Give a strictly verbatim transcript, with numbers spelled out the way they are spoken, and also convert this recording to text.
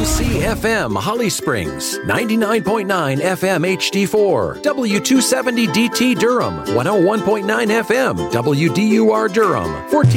C F M Holly Springs, ninety-nine point nine F M H D four, W two seventy D T Durham, one oh one point nine F M W D U R Durham, fourteen